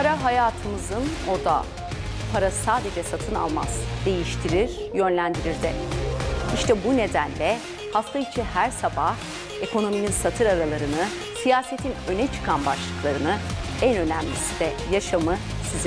Para hayatımızın odağı. Para sadece satın almaz, değiştirir, yönlendirir de. İşte bu nedenle hafta içi her sabah ekonominin satır aralarını, siyasetin öne çıkan başlıklarını, en önemlisi de yaşamı